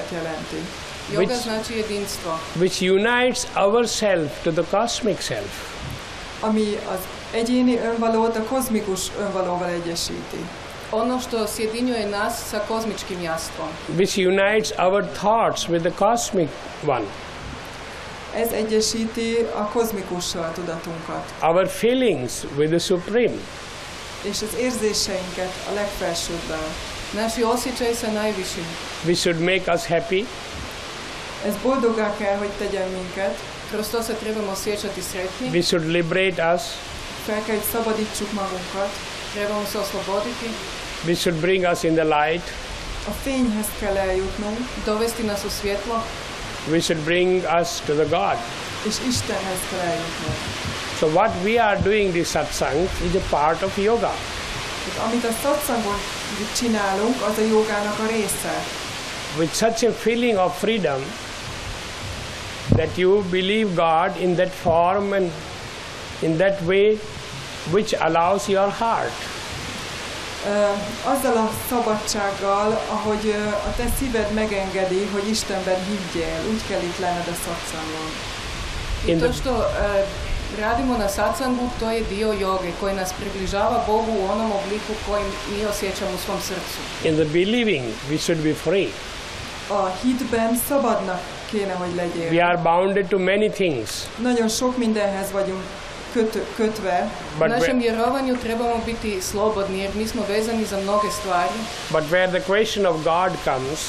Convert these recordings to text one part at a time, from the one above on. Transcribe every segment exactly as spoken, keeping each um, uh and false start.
jelenti. Yoga znači jedinstvo. Which unites ourself to the cosmic self. Ami az egyéni önvalót a kozmikus önvalóval egyesíti. Ono što sjedinjuje nas sa kozmičkim jastvom. Which unites our thoughts with the cosmic one. Ez egyesíti a kozmikussal tudatunkat. Our feelings with the Supreme. És az érzéseinket a legfelsőbbel. Naši osjećaji sa najvišim. Which should make us happy. Ez boldoggá kell, hogy tegyen minket. Kroz to se trebamo osjećati sretni. Which should liberate us. Fel kell, hogy szabadítsuk magunkat. Trebamo se osloboditi. Which should bring us in the light. A fényhez kell eljutnunk. Dovesti nas u svjetlo. Which should bring us to the God. És Istenhez kell eljutnunk. So what we are doing this satsang is a part of yoga. Tehát, amit a satsangon csinálunk, az a jogának a része. With such a feeling of freedom that you believe God in that form and in that way which allows your heart. Uh, azzal a szabadsággal, ahogy uh, a te szíved megengedi, hogy Istenben higgyél, úgy kell itt lenned a satsangon. I to što uh, radimo na satsangu, to je dio joge koji nas približava Bogu u onom obliku koji mi osjećamo u svom srcu. In the believing, we should be free. A hitben szabadnak kéne, hogy legyél. We are bounded to many things. Nagyon sok mindenhez vagyunk köt, kötve. U našem vjerovanju trebamo biti slobodni jer mi smo vezani za mnoge stvari. But where the question of God comes,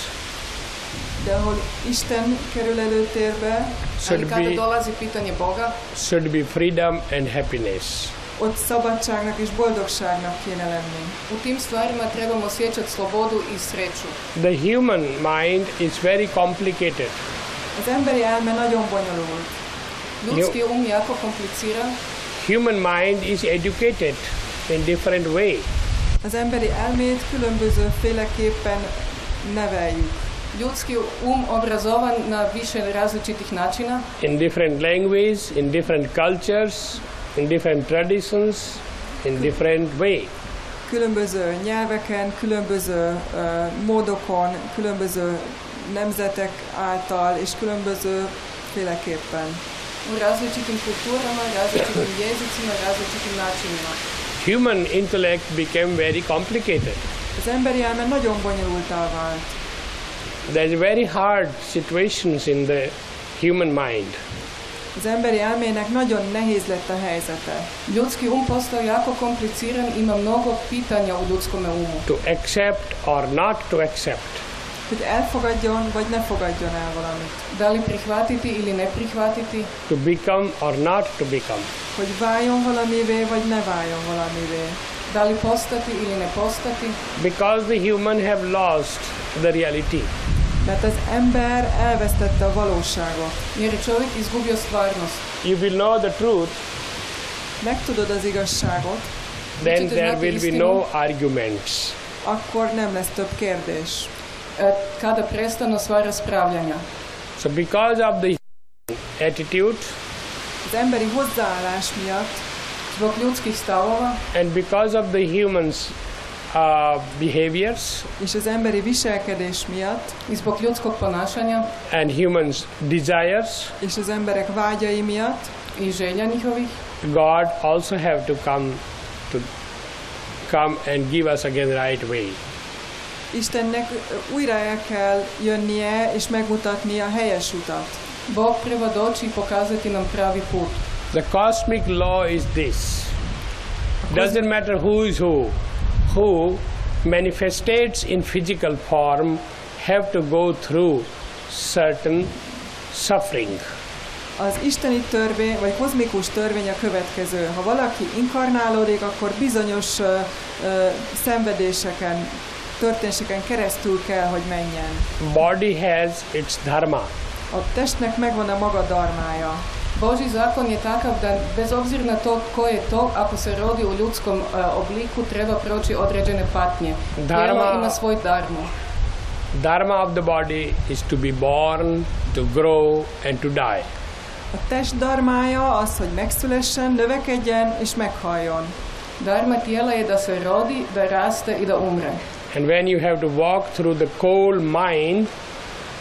de ahol Isten kerül előtérbe, ali kada dolazi pitanje Boga, should be freedom and happiness. Ott szabadságnak és boldogságnak kéne lenni. U tim stvarima trebamo osjećati slobodu i sreću. The human mind is very complicated. Az emberi elme nagyon bonyolult. Ljudski um jako kompliciran. Human mind is educated in different way. Az emberi elmét különböző féleképpen neveljük. Ljudski um obrazovan na više različitih načina. In different languages, in different cultures, in different traditions, in different way. Különböző nyelveken, különböző uh, módokon, különböző nemzetek által és különböző féleképpen. U različitim kulturama, različitim jezicima, različitim načinima. Human intellect became very complicated. Az emberi elme nagyon bonyolultá vált. There's very hard situations in the human mind. Az emberi elmének nagyon nehéz lett a helyzete. Ljudski um postao jako kompliciran, ima mnogo pitanja u ljudskome umu. To accept or not to accept. Hogy elfogadjon, vagy ne fogadjon el valamit. Da li prihvatiti ili ne prihvatiti. To become or not to become. Hogy váljon valamivé, vagy ne váljon valamivé. Da li postati ili ne postati. Because the human have lost the reality. Mert az ember elvesztette a valóságot. Jer je čovjek izgubio stvarnost. You will know the truth. Megtudod az igazságot. Then there will be no arguments. Akkor nem lesz több kérdés. Kada prestanu sva raspravljanja. So because of the attitude, az emberi hozzáállás miatt, zbog ljudskih stavova, and because of the humans uh, behaviors, és az emberi viselkedés miatt, i zbog ljudskog ponašanja, and humans desires, és az emberek vágyai miatt, i želja njihovih, God also have to come to come and give us again the right way. Istennek újra el kell jönnie és megmutatnia a helyes utat. Bog treba doći i pokazati nam pravi put. The cosmic law is this. Doesn't matter who is who. Who manifestates in physical form have to go through certain suffering. Az isteni törvény, vagy kozmikus törvény a következő. Ha valaki inkarnálódik, akkor bizonyos uh, uh, szenvedéseken, történéseken keresztül kell, hogy menjen. Body has its dharma. A testnek megvan a maga dharmája. Božji zakon je takav da bez obzira na to ko je to, ako se rodi u ljudskom uh, obliku, treba proći određene patnje. Tijelo ima svoj dharmu. Dharma of the body is to be born, to grow and to die. A test dharmája az, hogy megszülessen, növekedjen és meghaljon. Dharma tijela je da se rodi, da raste i da umre. And when you have to walk through the cold mind,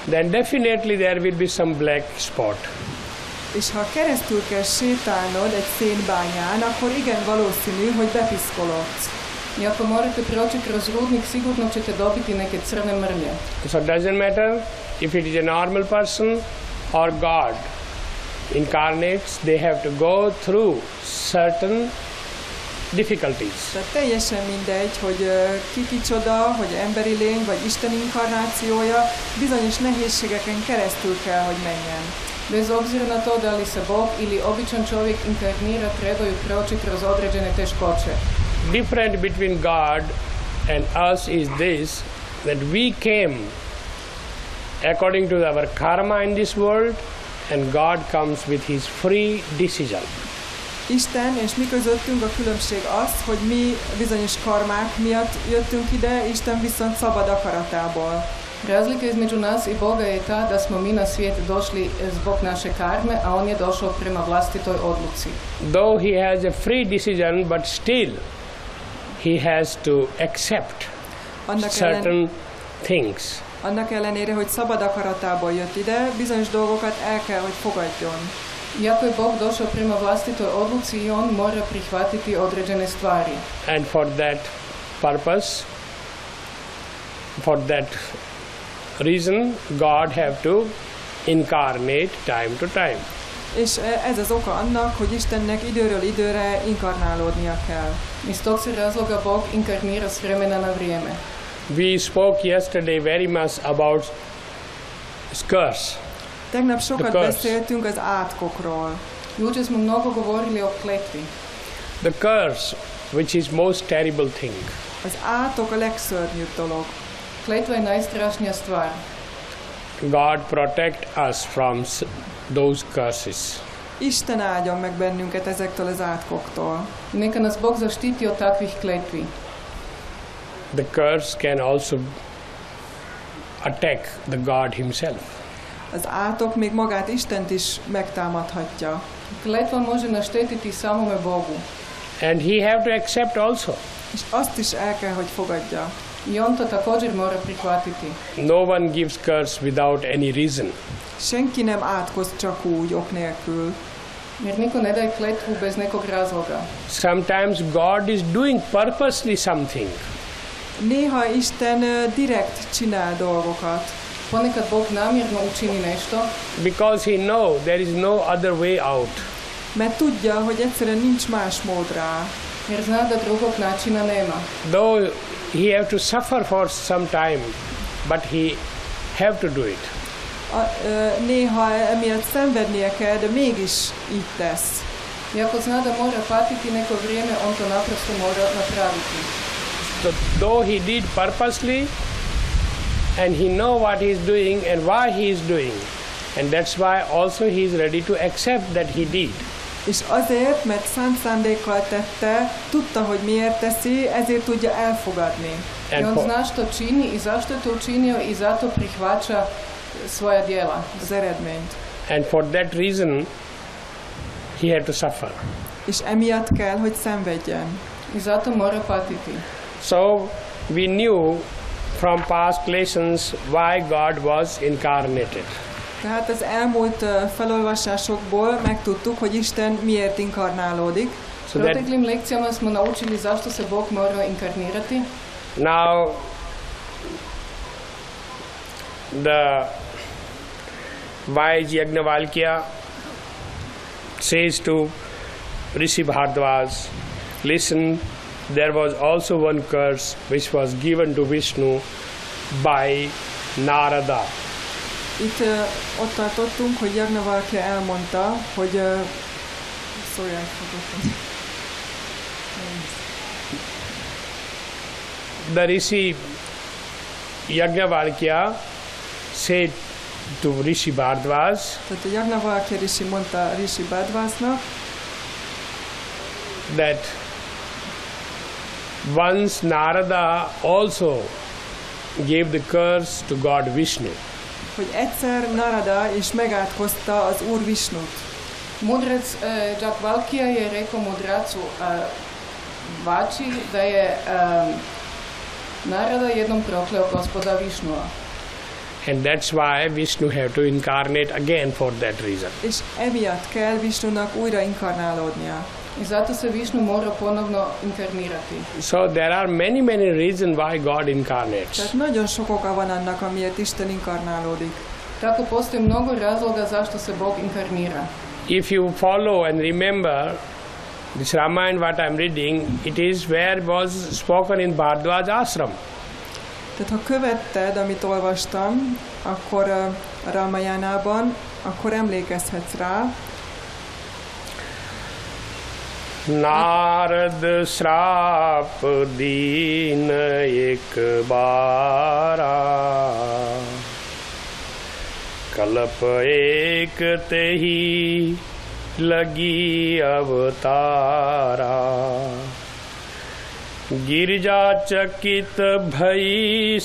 then definitely there will be some black spot. És ha keresztül kell sétálnod egy szénbányán, akkor igen valószínű, hogy bepiszkolodsz. I ako morate proći kroz rudnik, sigurno ćete dobiti neke crne mrlje. So it doesn't matter if it is a normal person or God incarnates, they have to go through certain difficulties. Tehát teljesen mindegy, hogy uh, ki kicsoda, hogy emberi lény, vagy Isten inkarnációja, bizonyos nehézségeken keresztül kell, hogy menjen. Bez obzira na to da li se Bog ili običan čovjek inkarnira, trebaju proći kroz određene teškoće. Different between God and us is this, that we came according to our karma in this world, and God comes with his free decision. Isten és mi közöttünk a különbség az, hogy mi bizonyos karmák miatt jöttünk ide, Isten viszont szabad akaratából. Razlika između nas i Boga je ta da smo mi na svijet došli zbog naše karme, a on je došao prema vlastitoj odluci. Though he has a free decision, but still he has to accept Annak certain ellen, things. Annak ellenére, hogy szabad akaratából jött ide, bizonyos dolgokat el kell, hogy fogadjon. Iako je Bog došao prema vlastitoj odluci, i on mora prihvatiti određene stvari. And for that purpose, for that reason, God have to incarnate time to time. És ez az oka annak, hogy Istennek időről időre inkarnálódnia kell. Iz tog se razloga Bog inkarnira s vremena na vrijeme. We spoke yesterday very much about curse. Tegnap sokat beszéltünk az átkokról. Jučer smo mnogo govorili o kletvi. The curse, which is most terrible thing. Az átok a legszörnyűbb dolog. Kletva je najstrašnija stvar. God protect us from those curses. Isten áldjon meg bennünket ezektől az átkoktól. Neka nas Bog zaštiti od takvih kletvi. The curse can also attack the God himself. Az átok még magát Istent is megtámadhatja. Kletva može naštetiti samome Bogu. And he have to accept also. És azt is el kell, hogy fogadja. I on to također mora prihvatiti. No one gives curse without any reason. Senki nem átkoz csak úgy, ok nélkül. Jer niko ne daje kletvu bez nekog razloga. Sometimes God is doing purposely something. Néha Isten direkt csinál dolgokat. Ponekad Bog namjerno učini nešto. Because he know there is no other way out. Mert tudja, hogy egyszerűen nincs más mód rá. Jer zna da drugog načina nema. Though he have to suffer for some time, but he have to do it. A, ö, néha emiatt szenvednie kell, de mégis így tesz. Iako zna da mora patiti neko vrijeme, on to naprosto mora napraviti. So, though he did purposely, and he know what he is doing and why he is doing, and that's why also he is ready to accept that he did. És azért, mert szánt szándékkal tette, tudta, hogy miért teszi, ezért tudja elfogadni. I on zna što čini i zašto je to učinio i zato prihvaća svoja djela. Az eredményt. And for that reason, he had to suffer. És emiatt kell, hogy szenvedjen. I zato mora patiti. So we knew from past lessons why God was incarnated. Tehát az elmúlt uh, felolvasásokból megtudtuk, hogy Isten miért inkarnálódik. So proteklim lekcijama smo naučili zašto se Bog mora inkarnirati. Now the wise Yajnavalkya says to Rishi Bhardwaj, listen, there was also one curse which was given to Vishnu by Narada. Itt uh, ott tartottunk, hogy Yajnavalkya elmondta, hogy uh, sorry, I forgot. The Rishi Yajnavalkya said to Rishi Bhardwaj, tehát a Yajnavalkya Rishi mondta Rishi Bhardwajnak, that once Narada also gave the curse to God Vishnu. Hogy egyszer Narada is megátkozta az Úr Visnut. Mudrac uh, Yajnavalkya je rekao mudracu uh, Vači da je uh, Narada jednom prokleo gospoda Višnua. And that's why Vishnu have to incarnate again for that reason. És emiatt kell Vishnunak újra inkarnálódnia. I zato se Višnu mora ponovno inkarnirati. So there are many many reasons why God incarnates. Tehát nagyon sok oka van annak, amiért Isten inkarnálódik. Tako postoji mnogo razloga zašto se Bog inkarnira. If you follow and remember this Ramayana what I am reading, it is where was spoken in Bhardwaj ashram. Tehát ha követted, amit olvastam, akkor a Ramayánában, akkor emlékezhetsz rá. Narad srap din ek bara kalp ek tehi lagi avatara girja chakit bhai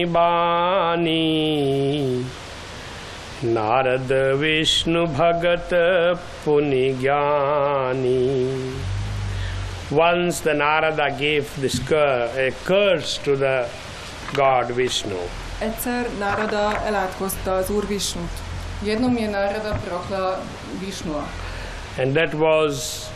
sunibani Narad Vishnu Bhagat Puni Jnani. Once the Narada gave this cur- a curse to the god Vishnu. Egyszer Narada elátkozta az Úr Visnut. Jednom je Narada proklao Višnua. And that was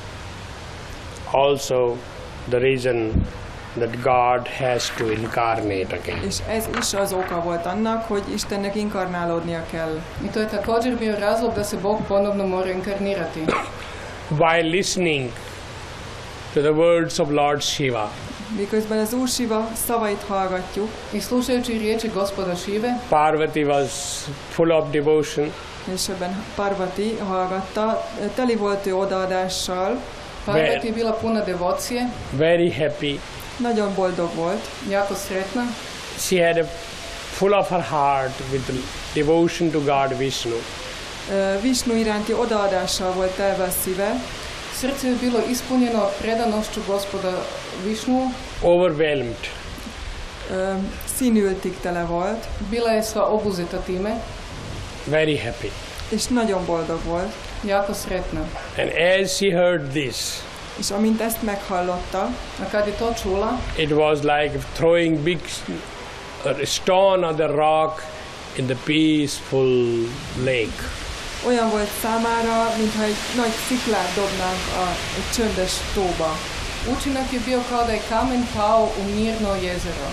also the reason that God has to incarnate again. És ez is az oka volt annak, hogy Istennek inkarnálódnia kell. I to je također bio razlog da se Bog ponovno mora inkarnirati. While listening to the words of Lord Shiva, Miközben az Úr Shiva szavait hallgatjuk, I slušajući riječi gospoda Šive, Parvati was full of devotion. és ebben Parvati hallgatta, teli volt ő odaadással, Parvati je bila puna devocije, very happy. nagyon boldog volt, jako sretna. She had a full of her heart with devotion to God Vishnu. Uh, Vishnu iránti odaadással volt telve a szíve, Srce je bilo ispunjeno predanošću gospoda Višnuu, Overwhelmed. uh, színültig tele volt, bila je sva obuzeta time, Very happy. és nagyon boldog volt. jako sretna. And as she heard this, És amint ezt meghallotta, A kad je to čula, it was like throwing big s- stone on the rock in the peaceful lake. olyan volt számára, mintha egy nagy sziklát dobnánk a, egy csöndes tóba. učinak je bio kao da je kamen pao u mirno jezero.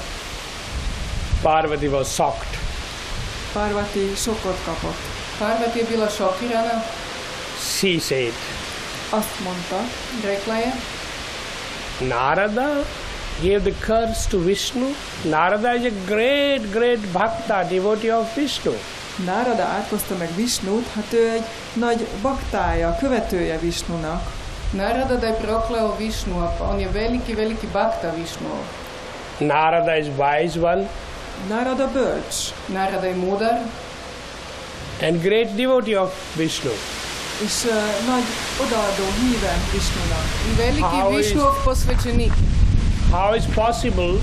Parvati was shocked. Parvati sokkot kapott. Parvati je bila šokirana, She said, Azt mondta, rekla je, Narada gave the curse to Vishnu. Narada is a great, great bhakta, devotee of Vishnu. Narada átkozta meg Visnut, hát ő egy nagy baktája, követője Visnunak. Narada da je prokleo Višnua, pa on je veliki, veliki bakta Višnuov. Narada is wise one Narada bölcs, Narada je mudar and great devotee of Vishnu. és uh, nagy odaadó híve Visnunak. i veliki How is- Višnuov posvećenik. How is possible?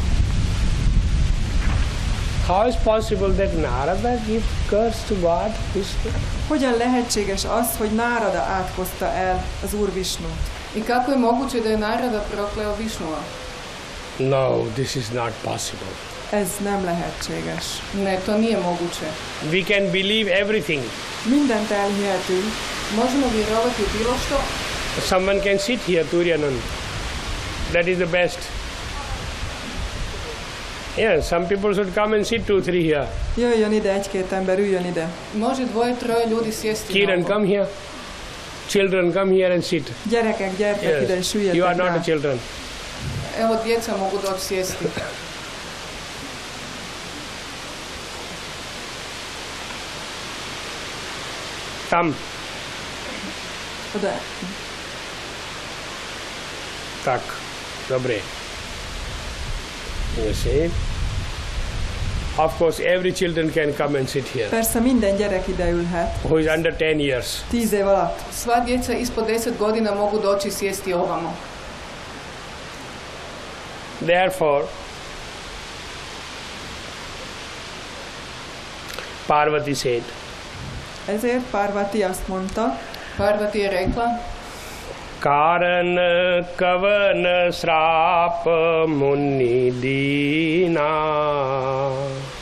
How is possible that Narada gives curse to God Vishnu? Hogyan lehetséges az, hogy Narada átkozta el az Úr Visnut? I kako je moguće da je Narada prokleo Višnua? No, this is not possible. Ez nem lehetséges. Ne, to nije moguće. We can believe everything. Mindent elhihetünk, Možemo vjerovati u bilo što. Someone can sit here, Turyanand. That is the best. Yeah, some people should come and sit two, three here. jöjjön ide, egy-két ember üljön ide. Može dvoje, troje ljudi sjesti na Kiran, ovo. come here. Children, come here and sit. Gyerekek, gyertek ide, és Yes. You are üljetek not rá. the children. Evo, djeca mogu doći sjesti. Come. Oda. Tak. Dobre. You see? Of course, every children can come and sit here. Persze minden gyerek ide ülhet, Who is under ten years. tíz év alatt. Sva djeca ispod deset godina mogu doći sjesti ovamo. Therefore, Parvati said, Ezért Parvati azt mondta, Parvati je rekla, Karan kavan srap muni dina